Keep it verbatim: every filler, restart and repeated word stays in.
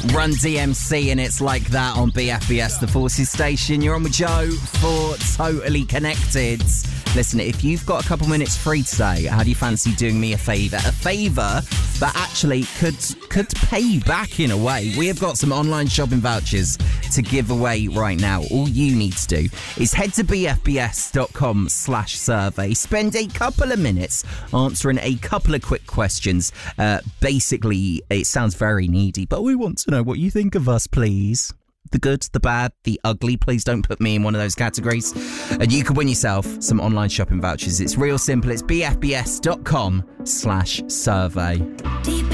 Run D M C, and it's like that on B F B S, the Forces station. You're on with Joe for Totally Connected. Listen, if you've got a couple minutes free today, how do you fancy doing me a favour? A favour that actually could could pay you back in a way. We have got some online shopping vouchers to give away right now. All you need to do is head to bfbs.com slash survey. Spend a couple of minutes answering a couple of quick questions. Uh, basically, it sounds very needy, but we want to know what you think of us, please. The good, the bad, the ugly. Please don't put me in one of those categories. And you could win yourself some online shopping vouchers. It's real simple. It's bfbs.com slash survey. Deep